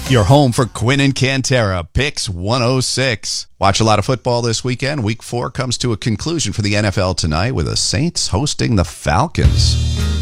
Your home for Quinn and Cantera, Picks 106. Watch a lot of football this weekend. Week 4 comes to a conclusion for the NFL tonight with the Saints hosting the Falcons.